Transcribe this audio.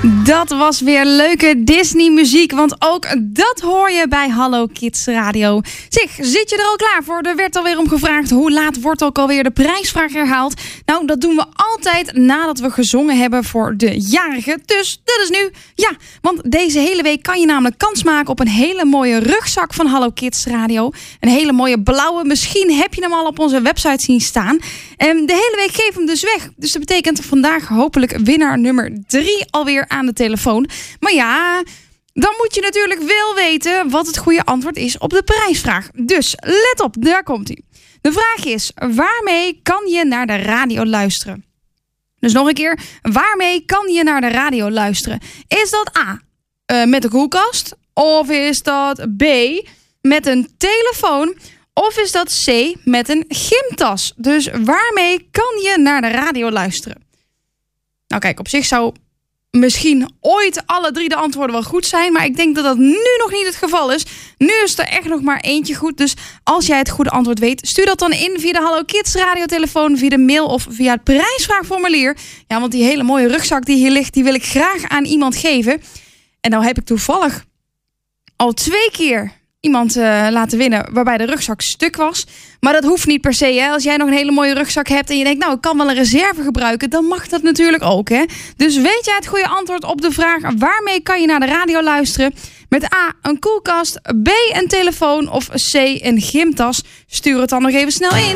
Dat was weer leuke Disney-muziek, want ook dat hoor je bij Hallo Kids Radio. Zeg, zit je er al klaar voor? Er werd alweer om gevraagd, hoe laat wordt ook alweer de prijsvraag herhaald? Nou, dat doen we altijd nadat we gezongen hebben voor de jarigen. Dus dat is nu. Ja, want deze hele week kan je namelijk kans maken op een hele mooie rugzak van Hallo Kids Radio. Een hele mooie blauwe, misschien heb je hem al op onze website zien staan. De hele week geef hem dus weg. Dus dat betekent vandaag hopelijk winnaar nummer 3 alweer aan de telefoon. Maar ja, dan moet je natuurlijk wel weten wat het goede antwoord is op de prijsvraag. Dus let op, daar komt hij. De vraag is, waarmee kan je naar de radio luisteren? Dus nog een keer, waarmee kan je naar de radio luisteren? Is dat A, met een koelkast? Of is dat B, met een telefoon? Of is dat C, met een gymtas? Dus waarmee kan je naar de radio luisteren? Nou kijk, op zich zou misschien ooit alle 3 de antwoorden wel goed zijn, maar ik denk dat dat nu nog niet het geval is. Nu is er echt nog maar eentje goed. Dus als jij het goede antwoord weet, stuur dat dan in via de Hallo Kids radiotelefoon, via de mail of via het prijsvraagformulier. Ja, want die hele mooie rugzak die hier ligt, die wil ik graag aan iemand geven. En nou heb ik toevallig al 2 keer iemand laten winnen waarbij de rugzak stuk was. Maar dat hoeft niet per se. Hè? Als jij nog een hele mooie rugzak hebt en je denkt, nou, ik kan wel een reserve gebruiken, dan mag dat natuurlijk ook. Hè? Dus weet jij het goede antwoord op de vraag, waarmee kan je naar de radio luisteren? Met A, een koelkast, B, een telefoon of C, een gymtas? Stuur het dan nog even snel in.